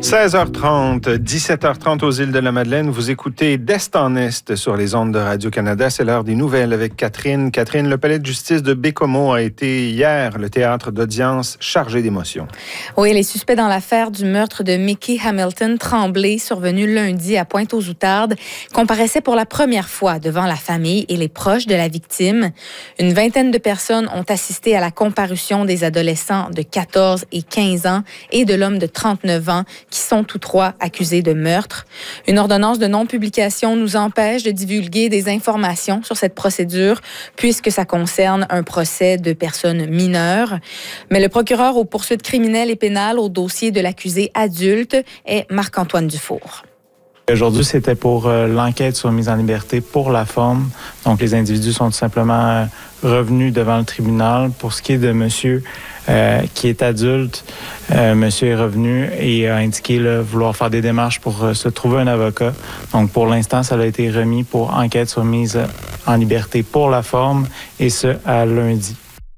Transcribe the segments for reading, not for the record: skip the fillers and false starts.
16h30, 17h30 aux îles de la Madeleine. Vous écoutez d'Est en Est sur les ondes de Radio-Canada. C'est l'heure des nouvelles avec Catherine. Catherine, le palais de justice de Baie-Comeau a été hier le théâtre d'audience chargé d'émotions. Oui, les suspects dans l'affaire du meurtre de Mickey Hamilton Tremblay, survenu lundi à Pointe-aux-Outardes, comparaissaient pour la première fois devant la famille et les proches de la victime. Une vingtaine de personnes ont assisté à la comparution des adolescents de 14 et 15 ans et de l'homme de 39 ans qui sont tous trois accusés de meurtre. Une ordonnance de non-publication nous empêche de divulguer des informations sur cette procédure puisque ça concerne un procès de personnes mineures. Mais le procureur aux poursuites criminelles et pénales au dossier de l'accusé adulte est Marc-Antoine Dufour. Aujourd'hui, c'était pour l'enquête sur mise en liberté pour la forme. Donc, les individus sont tout simplement revenus devant le tribunal. Pour ce qui est de monsieur qui est adulte, monsieur est revenu et a indiqué vouloir faire des démarches pour se trouver un avocat. Donc, pour l'instant, ça a été remis pour enquête sur mise en liberté pour la forme et ce, à lundi.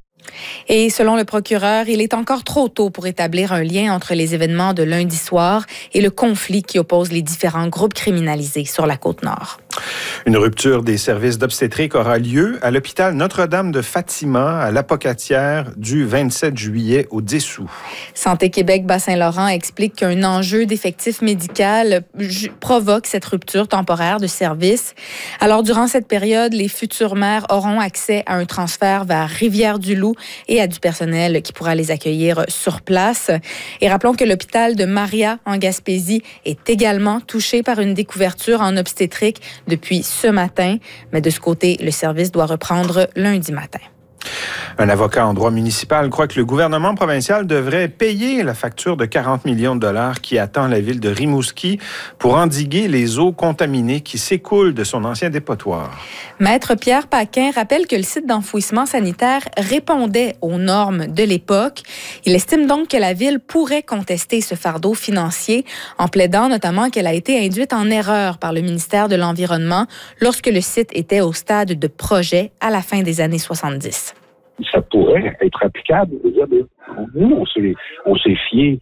Et selon le procureur, il est encore trop tôt pour établir un lien entre les événements de lundi soir et le conflit qui oppose les différents groupes criminalisés sur la Côte-Nord. Une rupture des services d'obstétrique aura lieu à l'hôpital Notre-Dame de Fatima, à l'Apocatière, du 27 juillet au 10 août. Santé Québec Bas-Saint-Laurent explique qu'un enjeu d'effectif médical provoque cette rupture temporaire de service. Alors, durant cette période, les futures mères auront accès à un transfert vers Rivière-du-Loup et à du personnel qui pourra les accueillir sur place. Et rappelons que l'hôpital de Maria, en Gaspésie, est également touché par une découverture en obstétrique depuis ce matin. Mais de ce côté, le service doit reprendre lundi matin. Un avocat en droit municipal croit que le gouvernement provincial devrait payer la facture de 40 millions de dollars qui attend la ville de Rimouski pour endiguer les eaux contaminées qui s'écoulent de son ancien dépotoir. Maître Pierre Paquin rappelle que le site d'enfouissement sanitaire répondait aux normes de l'époque. Il estime donc que la ville pourrait contester ce fardeau financier en plaidant notamment qu'elle a été induite en erreur par le ministère de l'Environnement lorsque le site était au stade de projet à la fin des années 70. Ça pourrait être applicable. Nous, on s'est fié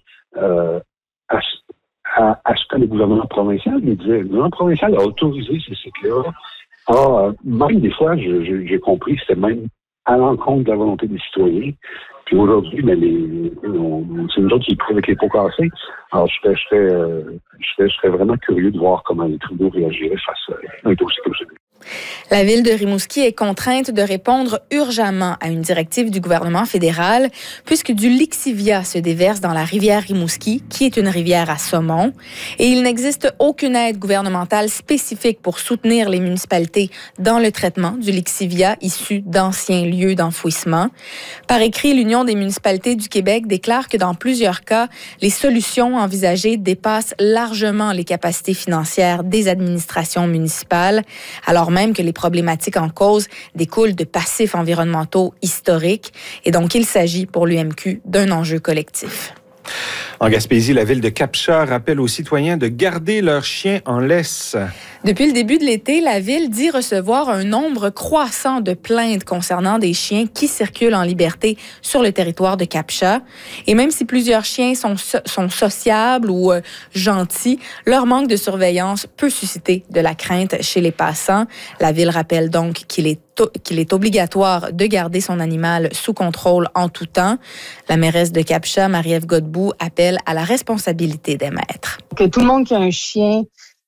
à ce que le gouvernement provincial nous disait. Le gouvernement provincial a autorisé ces sites-là. Même des fois, j'ai compris que c'était même à l'encontre de la volonté des citoyens. Puis aujourd'hui, c'est nous autres qui prouvent avec les pots cassés. Alors, je serais vraiment curieux de voir comment les tribunaux réagiraient face à un dossier comme celui-là. La ville de Rimouski est contrainte de répondre urgemment à une directive du gouvernement fédéral puisque du lixivia se déverse dans la rivière Rimouski, qui est une rivière à saumon. Et il n'existe aucune aide gouvernementale spécifique pour soutenir les municipalités dans le traitement du lixivia issu d'anciens lieux d'enfouissement. Par écrit, l'Union des municipalités du Québec déclare que dans plusieurs cas, les solutions envisagées dépassent largement les capacités financières des administrations municipales, alors même que les problématiques en cause découlent de passifs environnementaux historiques. Et donc, il s'agit pour l'UMQ d'un enjeu collectif. En Gaspésie, la ville de Cap-Chat rappelle aux citoyens de garder leurs chiens en laisse. Depuis le début de l'été, la ville dit recevoir un nombre croissant de plaintes concernant des chiens qui circulent en liberté sur le territoire de Cap-Chat. Et même si plusieurs chiens sont sociables ou gentils, leur manque de surveillance peut susciter de la crainte chez les passants. La ville rappelle donc qu'il est obligatoire de garder son animal sous contrôle en tout temps. La mairesse de Cap-Chat, Marie-Ève Godbout, appelle à la responsabilité des maîtres. Que tout le monde qui a un chien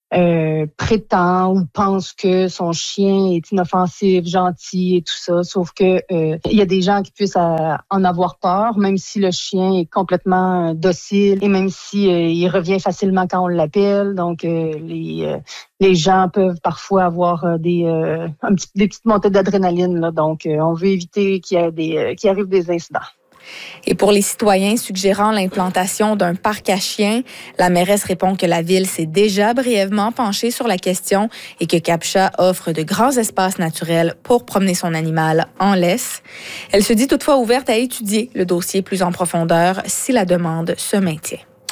prétend ou pense que son chien est inoffensif, gentil et tout ça, sauf que il y a des gens qui puissent en avoir peur, même si le chien est complètement docile et même si il revient facilement quand on l'appelle. Donc les gens peuvent parfois avoir des petites montées d'adrénaline là. Donc on veut éviter qu'il arrive des incidents. Et pour les citoyens suggérant l'implantation d'un parc à chiens, la mairesse répond que la ville s'est déjà brièvement penchée sur la question et que Cap-Chat offre de grands espaces naturels pour promener son animal en laisse. Elle se dit toutefois ouverte à étudier le dossier plus en profondeur si la demande se maintient.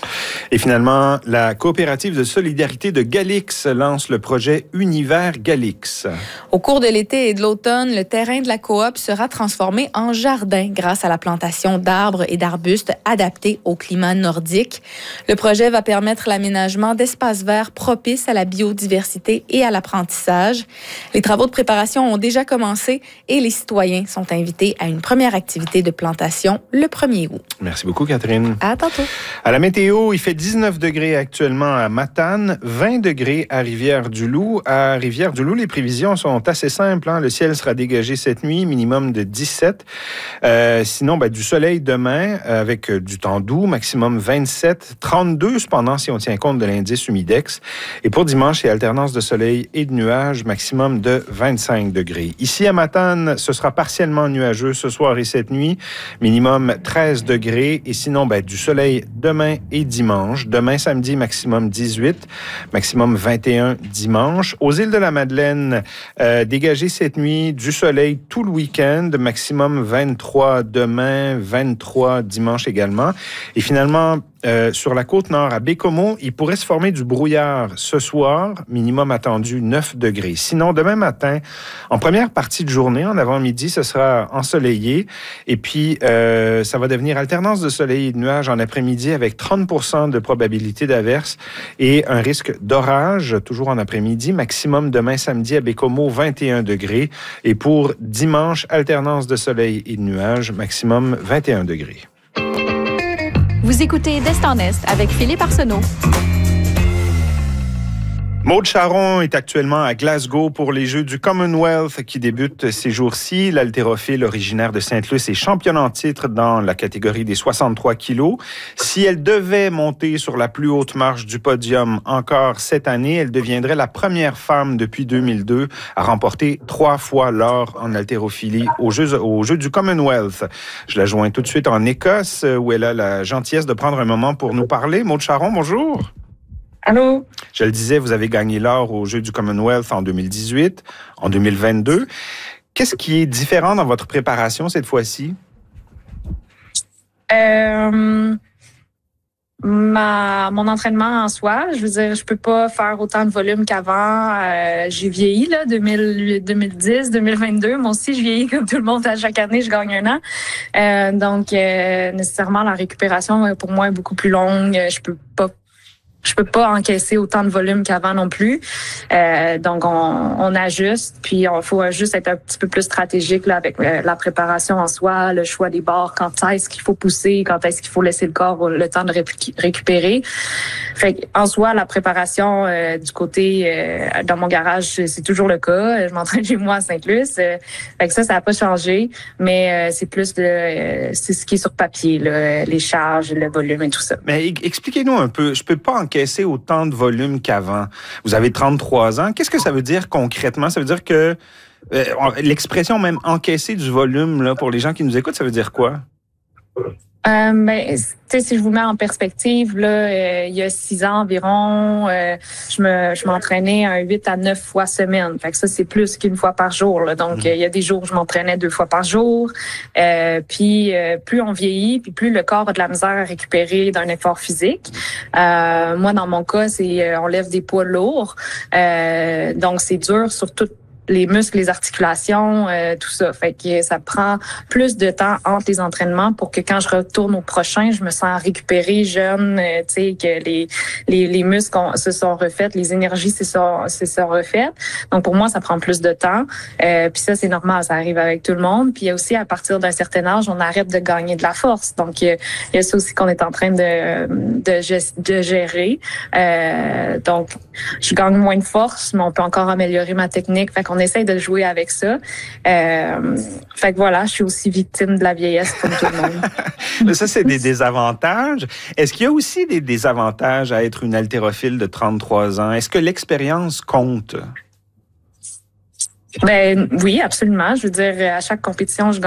Et finalement, la coopérative de solidarité de Galix lance le projet Univers Galix. Au cours de l'été et de l'automne, le terrain de la coop sera transformé en jardin grâce à la plantation d'arbres et d'arbustes adaptés au climat nordique. Le projet va permettre l'aménagement d'espaces verts propices à la biodiversité et à l'apprentissage. Les travaux de préparation ont déjà commencé et les citoyens sont invités à une première activité de plantation le 1er août. Merci beaucoup, Catherine. À tantôt. À la météo, il fait 19 degrés actuellement à Matane, 20 degrés à Rivière-du-Loup. À Rivière-du-Loup, les prévisions sont assez simples. Le ciel sera dégagé cette nuit, minimum de 17. Sinon, du soleil demain avec du temps doux, maximum 27, 32 cependant si on tient compte de l'indice humidex. Et pour dimanche, c'est alternance de soleil et de nuages, maximum de 25 degrés. Ici à Matane, ce sera partiellement nuageux ce soir et cette nuit, minimum 13 degrés. Et sinon, du soleil demain et dimanche. Demain, samedi, maximum 18, maximum 21 dimanche. Aux îles de la Madeleine, dégagé cette nuit, du soleil tout le week-end, maximum 23 demain, 23 dimanche également. Et finalement, sur la côte nord, à Bécomo, il pourrait se former du brouillard ce soir, minimum attendu 9 degrés. Sinon, demain matin, en première partie de journée, en avant-midi, ce sera ensoleillé. Et puis, ça va devenir alternance de soleil et de nuages en après-midi avec 30% de probabilité d'averse et un risque d'orage, toujours en après-midi. Maximum demain samedi à Bécomo, 21 degrés. Et pour dimanche, alternance de soleil et de nuages, maximum 21 degrés. Vous écoutez d'Est en Est avec Philippe Arsenault. Maude Charron est actuellement à Glasgow pour les Jeux du Commonwealth qui débutent ces jours-ci. L'haltérophile originaire de Sainte-Luce est championne en titre dans la catégorie des 63 kilos. Si elle devait monter sur la plus haute marche du podium encore cette année, elle deviendrait la première femme depuis 2002 à remporter 3 fois l'or en haltérophilie aux Jeux du Commonwealth. Je la joins tout de suite en Écosse où elle a la gentillesse de prendre un moment pour nous parler. Maude Charron, bonjour. Allô? Je le disais, vous avez gagné l'or aux Jeux du Commonwealth en 2018, en 2022. Qu'est-ce qui est différent dans votre préparation cette fois-ci? Mon entraînement en soi, je veux dire, je peux pas faire autant de volume qu'avant. J'ai vieilli, 2010, 2022. Moi aussi, je vieillis comme tout le monde. À chaque année, je gagne 1 an. Donc, nécessairement, la récupération, pour moi, est beaucoup plus longue. Je peux pas encaisser autant de volume qu'avant non plus. Donc, on ajuste. Puis, il faut juste être un petit peu plus stratégique là, avec la préparation en soi, le choix des barres, quand est-ce qu'il faut pousser, quand est-ce qu'il faut laisser le corps le temps de récupérer. Fait en soi, la préparation du côté dans mon garage, c'est toujours le cas. Je m'entraîne chez moi à Sainte-Luce. Fait que ça n'a pas changé. Mais c'est plus c'est ce qui est sur papier, là, les charges, le volume et tout ça. Mais expliquez-nous un peu. Je peux pas encaisser autant de volume qu'avant. Vous avez 33 ans. Qu'est-ce que ça veut dire concrètement? Ça veut dire que l'expression même encaisser du volume, là, pour les gens qui nous écoutent, ça veut dire quoi? Si je vous mets en perspective, là, il y a 6 ans environ, je m'entraînais 8 à 9 fois semaine. Fait que ça, c'est plus qu'une fois par jour, là. Donc, il y a des jours où je m'entraînais 2 fois par jour. Puis, plus on vieillit, puis plus le corps a de la misère à récupérer d'un effort physique. Moi, dans mon cas, on lève des poids lourds. Donc, c'est dur sur toute les muscles, les articulations, tout ça. Fait que ça prend plus de temps entre les entraînements pour que quand je retourne au prochain, je me sens récupérée, jeune, tu sais, que les muscles se sont refaits, les énergies se sont refaites. Donc, pour moi, ça prend plus de temps. Puis ça, c'est normal, ça arrive avec tout le monde. Puis il y a aussi, à partir d'un certain âge, on arrête de gagner de la force. Donc, il y a ça aussi qu'on est en train de gérer. Donc, je gagne moins de force, mais on peut encore améliorer ma technique. Fait qu'on essaye de jouer avec ça. Fait que voilà, je suis aussi victime de la vieillesse comme tout le monde. Ça, c'est des désavantages. Est-ce qu'il y a aussi des désavantages à être une haltérophile de 33 ans? Est-ce que l'expérience compte? Ben oui, absolument. Je veux dire, à chaque compétition, je